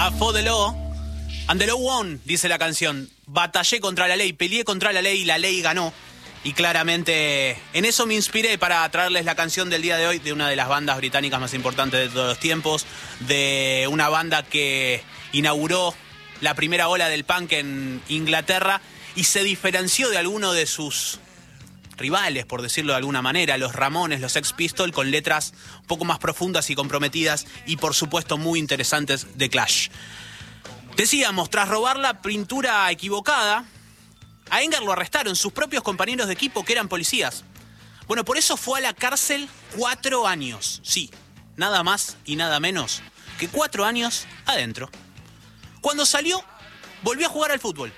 I fought the law, and the law won, dice la canción. Batallé contra la ley, peleé contra la ley y la ley ganó. Y claramente en eso me inspiré para traerles la canción del día de hoy de una de las bandas británicas más importantes de todos los tiempos, de una banda que inauguró la primera ola del punk en Inglaterra y se diferenció de alguno de sus rivales, por decirlo de alguna manera, los Ramones, los Sex Pistols, con letras un poco más profundas y comprometidas y por supuesto muy interesantes de Clash. Decíamos, tras robar la pintura equivocada, a Enger lo arrestaron sus propios compañeros de equipo que eran policías. Bueno, por eso fue a la cárcel 4 años. Sí, nada más y nada menos que 4 años adentro. Cuando salió, volvió a jugar al fútbol.